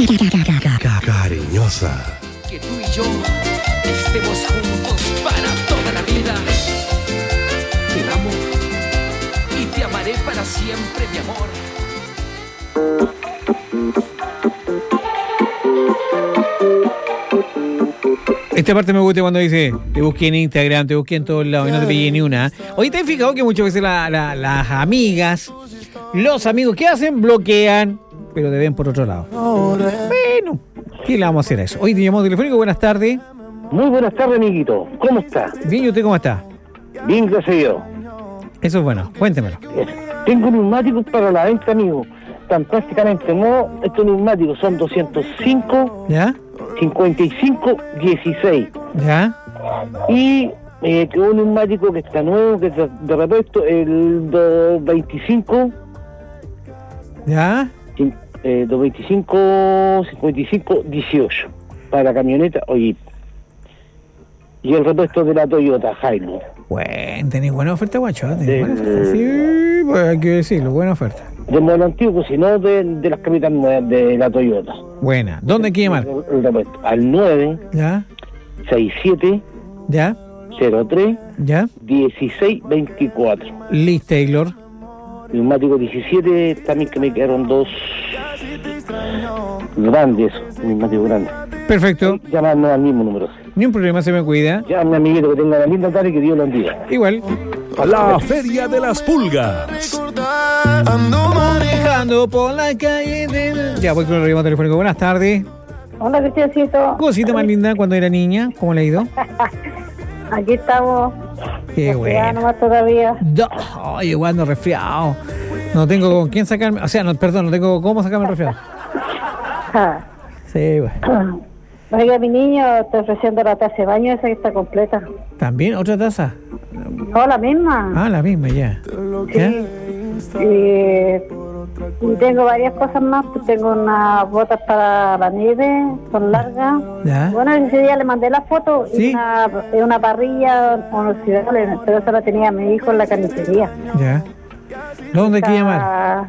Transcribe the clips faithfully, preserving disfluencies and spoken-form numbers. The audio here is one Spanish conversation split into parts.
Cariñosa. Que tú y yo estemos juntos para toda la vida. Te amo y te amaré para siempre, mi amor. Esta parte me gusta cuando dice, te busqué en Instagram, te busqué en todos lados y no te pillé ni una. Oye, ¿te has fijado que muchas veces la, la, las amigas, los amigos, ¿qué hacen? Bloquean, pero te ven por otro lado. Bueno, ¿qué le vamos a hacer a eso? Hoy te llamo telefónico, buenas tardes. Muy buenas tardes, amiguito. ¿Cómo está? Bien, ¿y usted cómo está? Bien, gracias a Dios. Eso es bueno, cuéntemelo. Tengo neumáticos para la venta, amigo. Fantásticamente nuevos. Estos neumáticos son doscientos cinco, ¿Ya? cincuenta y cinco, dieciséis. ¿Ya? Y eh, que un neumático que está nuevo, que es de, de repuesto, el doscientos veinticinco. ¿Ya? Eh, doscientos veinticinco, cincuenta y cinco, dieciocho. Para camioneta o jeep. Y el repuesto de la Toyota Hilux. Bueno, tenéis buena oferta, guacho. ¿eh? De, Buena oferta. Sí, pues hay que decirlo, buena oferta. Del modelo antiguo, sino de, de las camionetas nuevas de la Toyota. Buena. ¿Dónde hay que llamar? El, el repuesto. Al nueve, ¿Ya? sesenta y siete, ¿Ya? cero tres, ¿Ya? dieciséis, veinticuatro. Liz Taylor. Neumático diecisiete, también que me quedaron dos grandes, neumáticos grandes. Perfecto. Llamarnos al mismo número. Ni un problema, se me cuida. Ya, mi amiguito, que tenga una linda tarde y que Dios lo bendiga. Igual. La Feria de las Pulgas. Ando manejando por la calle del... Ya voy con el ritmo telefónico. Buenas tardes. Hola, Cristiancito. Cosita más linda cuando era niña. ¿Cómo le ha ido? Aquí estamos. Qué bueno. Nomás todavía. No, ay, igual ando resfriado. No tengo con quién sacarme... O sea, no, perdón, no tengo cómo sacarme el resfriado. Sí, bueno. Oiga, mi niño, estoy ofreciendo la taza de baño esa que está completa. ¿También? ¿Otra taza? No, la misma. Ah, la misma, ya. Sí. Y, y tengo varias cosas más. Pues tengo unas botas para la nieve, son largas. ¿Ya? Bueno, ese día le mandé la foto. ¿Sí? Y una, y una parrilla monocidal, pero eso la tenía mi hijo en la carnicería. Ya. ¿Dónde hay que llamar? Ah,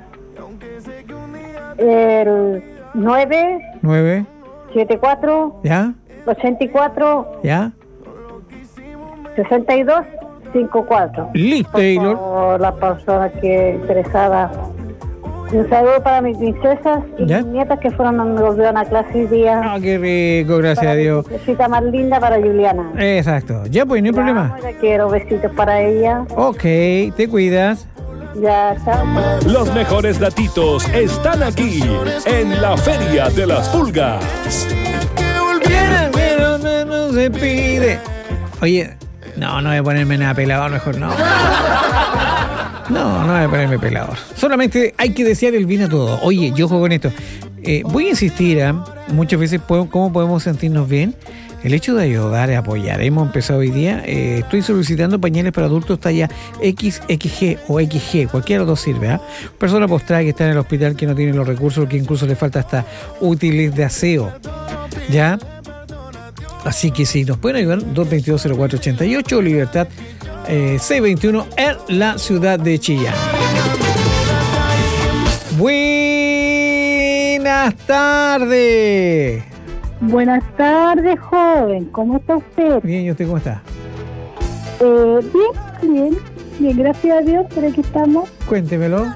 el nueve nueve. setenta y cuatro, ¿Ya? ochenta y cuatro, ¿Ya? sesenta y dos, cincuenta y cuatro. Liz Taylor. Por la persona que interesada. Un saludo para mis princesas y ¿Ya? mis nietas que fueron a, me volvieron a clase hoy día. Ah, qué rico, gracias Para a Dios. mi princesita más linda para Juliana. Exacto. Ya, pues, no hay La problema. amo, la quiero, besitos para ella. Ok, te cuidas. Ya, chao. Los mejores datitos están aquí en la Feria de las Pulgas. Pero menos se pide. Oye, no, no voy a ponerme nada pelador, mejor no. No, no voy a ponerme pelador. Solamente hay que desear el bien a todos. Oye, yo juego con esto. Eh, voy a insistir, ¿eh? Muchas veces, ¿cómo podemos sentirnos bien? El hecho de ayudar y apoyar. Hemos empezado hoy día. Eh, estoy solicitando pañales para adultos talla equis equis ge o equis ge. Cualquiera de los dos sirve. ¿eh? Persona postrada que está en el hospital, que no tiene los recursos, que incluso le falta hasta útiles de aseo. ¿Ya? Así que si nos pueden ayudar, dos dos dos, cero cuatro ocho ocho, Libertad eh, C veintiuno en la ciudad de Chillán. Buenas tardes. Buenas tardes, joven. ¿Cómo está usted? Bien, ¿y usted cómo está? Eh, bien, bien. Bien, gracias a Dios, por aquí estamos. Cuéntemelo.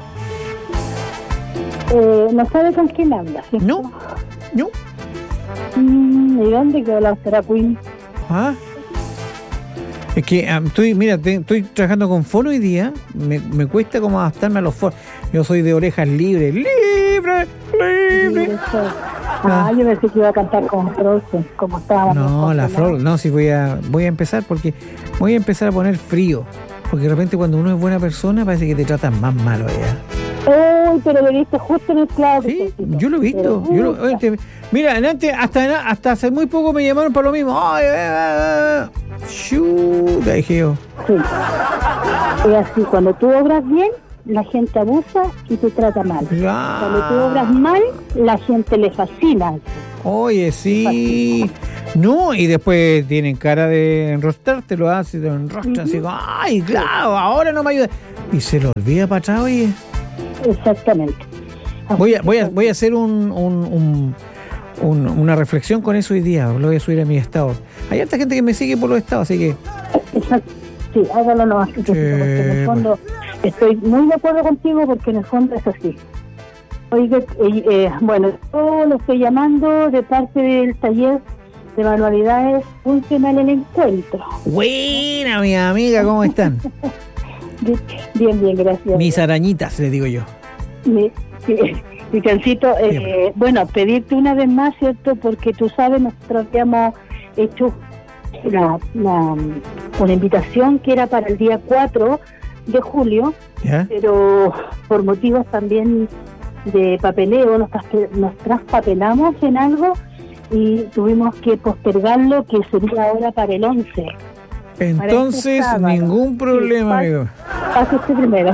Eh, ¿No sabe con quién habla? ¿Cierto? No, no. Mm, ¿Y dónde quedó la Ostera Queen? ¿Ah? Es que um, estoy, mira, te, estoy trabajando con fono hoy día. Me, me cuesta como adaptarme a los fonos. Yo soy de orejas libres. ¡Libre! ¡Libre! Ah, yo pensé que iba a cantar con Flor, como estábamos. No, la Flor, no, sí voy a, voy a empezar porque voy a empezar a poner frío. Porque de repente cuando uno es buena persona parece que te tratan más malo allá. Uy, pero lo viste justo en el clavo. Sí, yo lo he visto. Yo lo, oye, te, mira, antes, hasta, hasta hace muy poco me llamaron para lo mismo. ¡Ay, eh, eh! ¡Chuta, dije yo! Sí. Y así, cuando tú obras bien, la gente abusa y te trata mal. Ah. Cuando tú obras mal, la gente le fascina. Oye, sí. No, y después tienen cara de enrostrar, te lo hace, te lo enrostran, así como, ¡ay, claro, ahora no me ayuda! Y se lo olvida para atrás, oye. Exactamente. Voy a, voy a, voy a hacer un, un, un, un- una reflexión con eso hoy día. Lo voy a subir a mi estado. Hay harta gente que me sigue por los estados, así que... Exacto. Sí, hágalo nomás, porque en el fondo estoy muy de acuerdo contigo, porque en el fondo es así. Oiga, eh, eh, bueno, yo lo estoy llamando de parte del taller de manualidades funcional El Encuentro. Buena, mi amiga, ¿cómo están? Bien, bien, gracias. Mis arañitas, le digo yo. Mi, sí, mi Cancito, eh, bueno, pedirte una vez más, ¿cierto? Porque tú sabes, nosotros habíamos hecho una, una, una invitación que era para el día cuatro de julio, ¿Ya? pero por motivos también de papeleo nos, traspe- nos traspapelamos en algo y tuvimos que postergarlo, que sería ahora para el once. Entonces, sábado. ningún problema, Sí, amigo. Pase usted primero.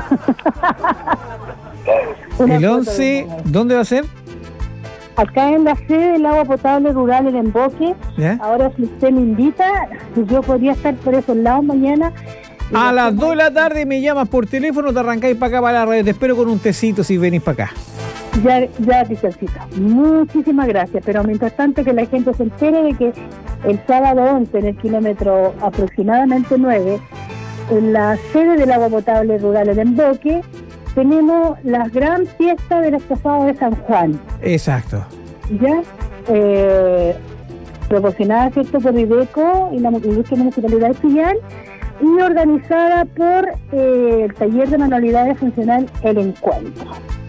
Una El foto once, de- ¿dónde va a ser? Acá en la sede del agua potable rural El Emboque. ¿Ya? Ahora, si usted me invita, yo podría estar por esos lados mañana. Y A lo las hacemos- dos de la tarde me llamas por teléfono, te arrancáis para acá, para la radio. Te espero con un tecito si venís para acá. Ya, ya, Cristiancito. Muchísimas gracias. Pero mientras tanto, que la gente se entere de que el sábado once, en el kilómetro aproximadamente nueve, en la sede del agua potable rural El Emboque, tenemos la gran fiesta de los pasados de San Juan. Exacto. Ya, eh, proporcionada, ¿cierto?, por IDECO y la Ilustre Municipalidad de Chillán, y organizada por eh, el taller de manualidades funcional El Encuentro.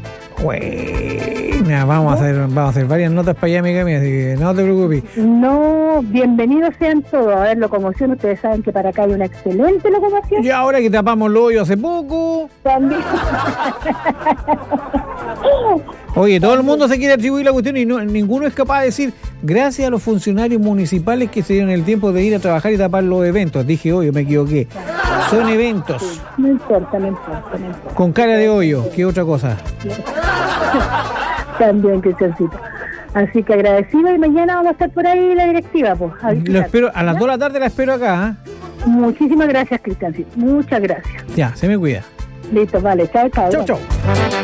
Buena, vamos a hacer, vamos a hacer varias notas para allá, amiga mía, así que no te preocupes. No, bienvenidos sean todos. A ver, locomoción, ustedes saben que para acá hay una excelente locomoción. Y ahora que tapamos los hoyos hace poco. También. Oye, todo el mundo se quiere atribuir la cuestión y no, ninguno es capaz de decir gracias a los funcionarios municipales que se dieron el tiempo de ir a trabajar y tapar los eventos. Dije, oye, me equivoqué. Son eventos No importa, no importa, no importa. con cara de hoyo. ¿Qué otra cosa? También, Cristiancito. Así que agradecido, y mañana vamos a estar por ahí la directiva, pues. a Lo visitar. espero, a las dos de la tarde la espero acá. ¿eh? Muchísimas gracias, Cristiancito. Muchas gracias. Ya, se me cuida. Listo, vale. Chao, chao. Chau, chau.